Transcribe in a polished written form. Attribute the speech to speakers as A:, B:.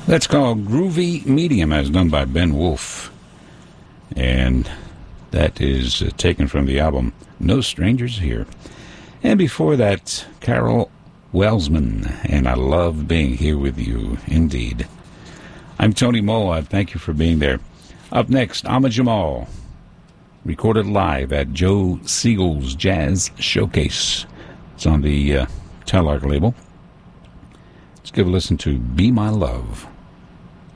A: That's called Groovy Medium, as done by Ben Wolf. And that is taken from the album No Strangers Here. And before that, Carol Welsman, and I love being here with you, indeed. I'm Tony Moa. Thank you for being there. Up next, Ahmad Jamal, recorded live at Joe Siegel's Jazz Showcase. It's on the Telarc label. Let's give a listen to Be My Love.